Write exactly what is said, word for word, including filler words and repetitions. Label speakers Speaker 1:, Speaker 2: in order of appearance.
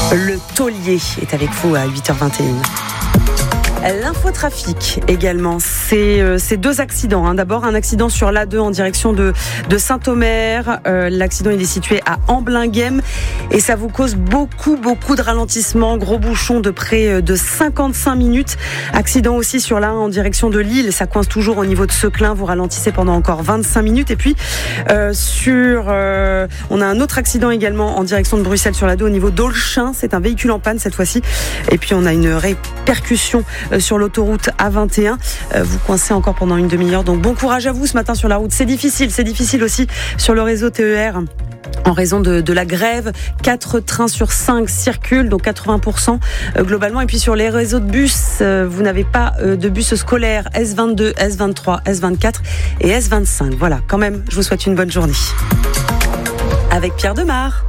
Speaker 1: Le taulier est avec vous à huit heures vingt et une. L'infotrafic également, c'est euh, ces deux accidents. Hein. D'abord, un accident sur l'A deux en direction de, de Saint-Omer. Euh, l'accident il est situé à Amblinguem et ça vous cause beaucoup, beaucoup de ralentissements. Gros bouchon de près de cinquante-cinq minutes. Accident aussi sur l'A un en direction de Lille. Ça coince toujours au niveau de Seclin. Vous ralentissez pendant encore vingt-cinq minutes. Et puis, euh, sur, euh, on a un autre accident également en direction de Bruxelles sur l'A deux au niveau d'Aulchin. C'est un véhicule en panne cette fois-ci. Et puis, on a une répercussion sur l'autoroute A vingt et un. Vous coincez encore pendant une demi-heure. Donc bon courage à vous ce matin sur la route. C'est difficile. C'est difficile aussi sur le réseau T E R. En raison de, de la grève, quatre trains sur cinq circulent, donc quatre-vingts pour cent globalement. Et puis sur les réseaux de bus, vous n'avez pas de bus scolaires S vingt-deux, S vingt-trois, S vingt-quatre et S vingt-cinq. Voilà, quand même, je vous souhaite une bonne journée. Avec Pierre Demar.